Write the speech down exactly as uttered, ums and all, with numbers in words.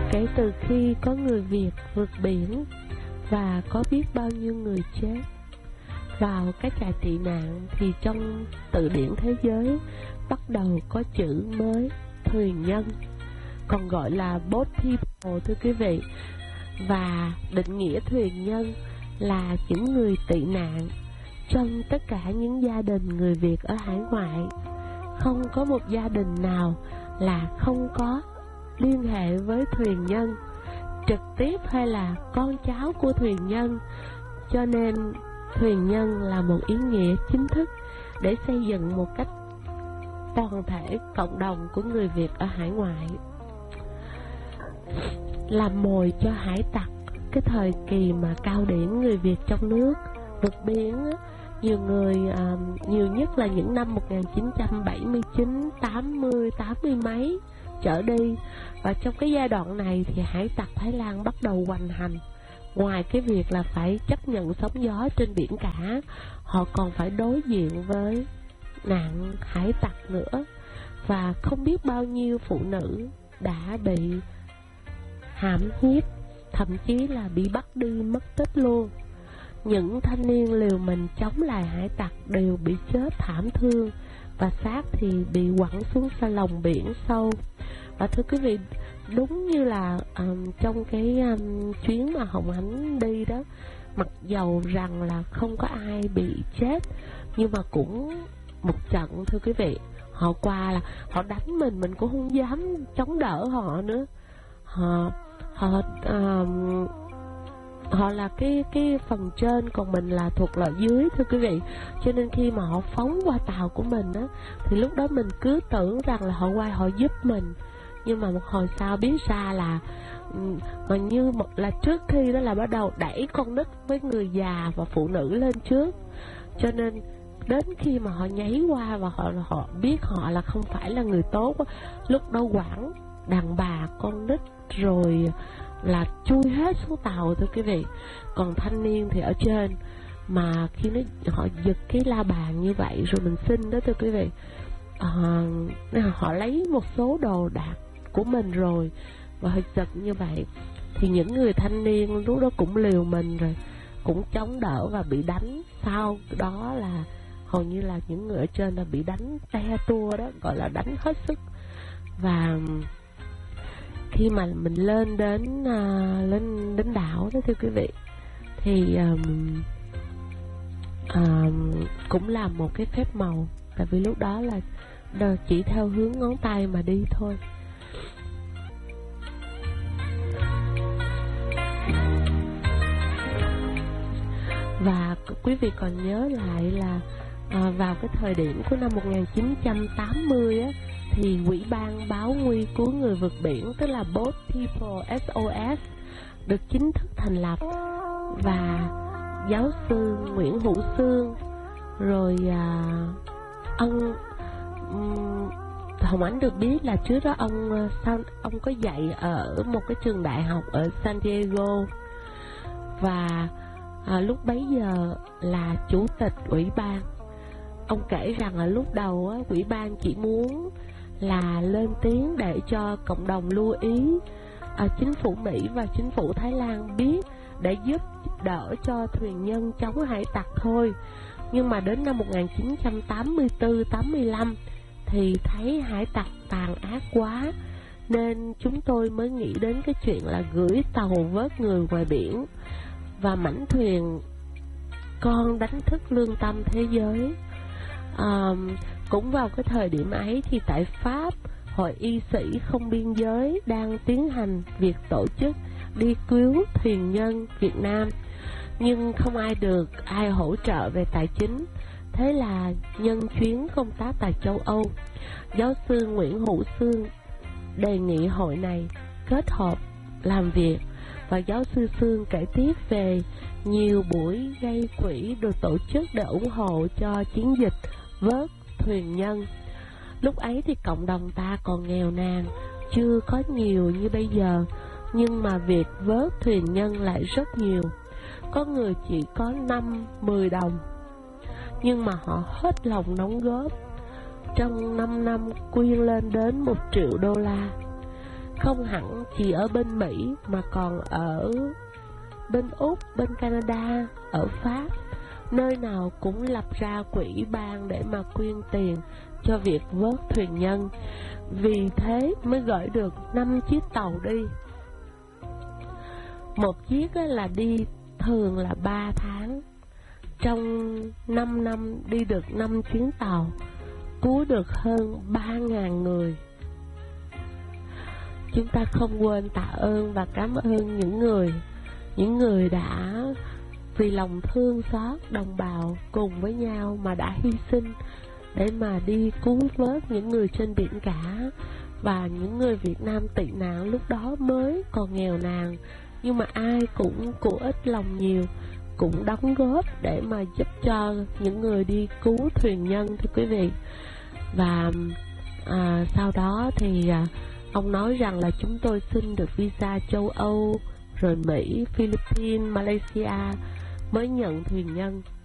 Kể từ khi có người Việt vượt biển và có biết bao nhiêu người chết vào các trại tị nạn, thì trong từ điển thế giới bắt đầu có chữ mới, thuyền nhân, còn gọi là boat people, thưa quý vị. Và định nghĩa thuyền nhân là những người tị nạn trong tất cả những gia đình người Việt ở hải ngoại. Không có một gia đình nào là không có liên hệ với thuyền nhân, trực tiếp hay là con cháu của thuyền nhân. Cho nên thuyền nhân là một ý nghĩa chính thức để xây dựng một cách toàn thể cộng đồng của người Việt ở hải ngoại. Làm mồi cho hải tặc, cái thời kỳ mà cao điểm người Việt trong nước vượt biển, nhiều người, à, nhiều nhất là những năm một nghìn chín trăm bảy mươi chín, tám mươi, tám mươi mấy trở đi. Và trong cái giai đoạn này thì hải tặc Thái Lan bắt đầu hoành hành. Ngoài cái việc là phải chấp nhận sóng gió trên biển cả, họ còn phải đối diện với nạn hải tặc nữa. Và không biết bao nhiêu phụ nữ đã bị hãm hiếp, thậm chí là bị bắt đi mất tích luôn. Những thanh niên liều mình chống lại hải tặc đều bị chết thảm thương, và xác thì bị quẳng xuống sa lòng biển sâu. Và thưa quý vị, đúng như là um, trong cái um, chuyến mà Hồng Ánh đi đó, mặc dầu rằng là không có ai bị chết, nhưng mà cũng một trận, thưa quý vị. Họ qua là họ đánh mình, mình cũng không dám chống đỡ họ nữa. Họ họ um, họ là cái cái phần trên, còn mình là thuộc loại dưới, thưa quý vị. Cho nên khi mà họ phóng qua tàu của mình á, thì lúc đó mình cứ tưởng rằng là họ qua họ giúp mình, nhưng mà một hồi sau biết ra là mà như một là trước khi đó là bắt đầu đẩy con nít với người già và phụ nữ lên trước. Cho nên đến khi mà họ nháy qua và họ họ biết họ là không phải là người tốt, lúc đó quảng đàn bà con nít rồi là chui hết xuống tàu, thưa quý vị. Còn thanh niên thì ở trên, mà khi nó họ giật cái la bàn như vậy rồi mình xin đó, thưa quý vị, à, họ lấy một số đồ đạc của mình rồi và họ giật như vậy, thì những người thanh niên lúc đó cũng liều mình rồi, cũng chống đỡ và bị đánh. Sau đó là hầu như là những người ở trên là bị đánh te tua đó, gọi là đánh hết sức. Và khi mà mình lên đến uh, lên đến đảo đó, thưa quý vị, thì um, um, cũng là một cái phép màu, tại vì lúc đó là chỉ theo hướng ngón tay mà đi thôi. Và quý vị còn nhớ lại là à, vào cái thời điểm của năm một nghìn chín trăm tám mươi á, thì Ủy ban báo nguy cứu người vượt biển, tức là Boat People ét o ét, được chính thức thành lập. Và giáo sư Nguyễn Hữu Xương, rồi à, ông um, Hồng Ánh được biết là trước đó ông sao ông có dạy ở một cái trường đại học ở San Diego, và à, lúc bấy giờ là chủ tịch ủy ban. Ông kể rằng là lúc đầu á, ủy ban chỉ muốn là lên tiếng để cho cộng đồng lưu ý, à, chính phủ Mỹ và chính phủ Thái Lan biết để giúp đỡ cho thuyền nhân chống hải tặc thôi. Nhưng mà đến năm một nghìn chín trăm tám mươi tư tám mươi lăm thì thấy hải tặc tàn ác quá, nên chúng tôi mới nghĩ đến cái chuyện là gửi tàu vớt người ngoài biển và mảnh thuyền con đánh thức lương tâm thế giới. À, cũng vào cái thời điểm ấy thì tại Pháp, Hội y sĩ không biên giới đang tiến hành việc tổ chức đi cứu thuyền nhân Việt Nam, nhưng không ai được ai hỗ trợ về tài chính. Thế là nhân chuyến công tác tại châu Âu, giáo sư Nguyễn Hữu Xương đề nghị hội này kết hợp làm việc, và giáo sư Xương kể tiếp về nhiều buổi gây quỹ được tổ chức để ủng hộ cho chiến dịch vớt thuyền nhân. Lúc ấy thì cộng đồng ta còn nghèo nàn, chưa có nhiều như bây giờ, nhưng mà việc vớt thuyền nhân lại rất nhiều. Có người chỉ có năm, mười đồng, nhưng mà họ hết lòng đóng góp. Trong năm năm quyên lên đến một triệu đô la. không hẳn chỉ ở bên Mỹ mà còn ở bên Úc, bên Canada, ở Pháp, nơi nào cũng lập ra quỹ ban để mà quyên tiền cho việc vớt thuyền nhân. Vì thế mới gửi được năm chiếc tàu đi. Một chiếc là đi thường là ba tháng. Trong năm năm đi được năm chuyến tàu, cứu được hơn ba nghìn người. Chúng ta không quên tạ ơn và cảm ơn những người những người đã vì lòng thương xót đồng bào cùng với nhau mà đã hy sinh để mà đi cứu vớt những người trên biển cả. Và những người Việt Nam tị nạn lúc đó mới còn nghèo nàn, nhưng mà ai cũng của ít lòng nhiều, cũng đóng góp để mà giúp cho những người đi cứu thuyền nhân, thưa quý vị. Và à, sau đó thì à, ông nói rằng là chúng tôi xin được visa châu Âu, rồi Mỹ, Philippines, Malaysia mới nhận thuyền nhân.